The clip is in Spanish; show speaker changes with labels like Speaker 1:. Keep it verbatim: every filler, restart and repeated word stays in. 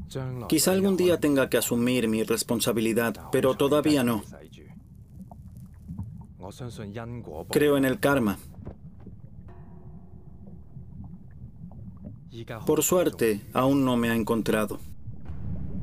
Speaker 1: Quizá algún día tenga que asumir mi responsabilidad, pero todavía no. Creo en el karma. Por suerte, aún no me ha encontrado.